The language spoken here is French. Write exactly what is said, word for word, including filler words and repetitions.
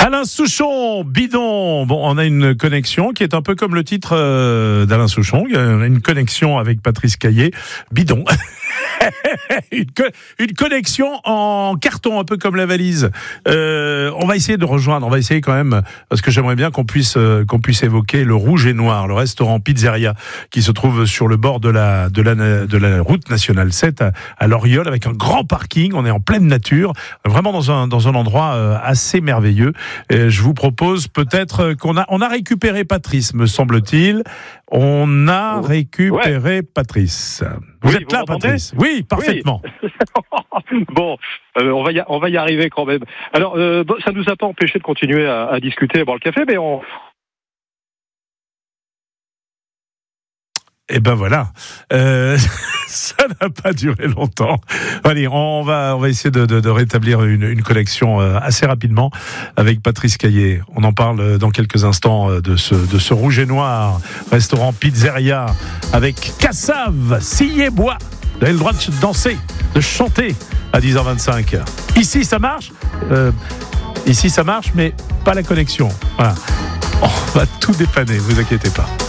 Alain Souchon, Bidon. Bon, on a une connexion qui est un peu comme le titre euh, d'Alain Souchon. On a une connexion avec Patrice Caillé. Bidon. une, co- une connexion en carton, un peu comme la valise. Euh, on va essayer de rejoindre, on va essayer quand même, parce que j'aimerais bien qu'on puisse euh, qu'on puisse évoquer le Rouge et Noir, le restaurant Pizzeria, qui se trouve sur le bord de la de la de la route nationale sept à, à Loriol, avec un grand parking. On est en pleine nature, vraiment dans un dans un endroit euh, assez merveilleux. Et je vous propose peut-être qu'on a on a récupéré Patrice, me semble-t-il. On a récupéré ouais. Patrice. Vous oui, êtes vous là, m'entendez ? Patrice ? Oui, parfaitement. Oui. Bon, euh, on va y, on va y arriver quand même. Alors, euh, bon, ça nous a pas empêché de continuer à, à discuter, à boire le café, mais on... Eh ben voilà, euh, ça n'a pas duré longtemps. Allez, on va on va essayer de, de, de rétablir une, une connexion assez rapidement avec Patrice Caillé. On en parle dans quelques instants de ce de ce Rouge et Noir restaurant Pizzeria avec Cassav, Sillé Bois. Vous avez le droit de danser, de chanter à dix heures vingt-cinq. Ici ça marche, euh, ici ça marche, mais pas la connexion. Voilà, on va tout dépanner, vous inquiétez pas.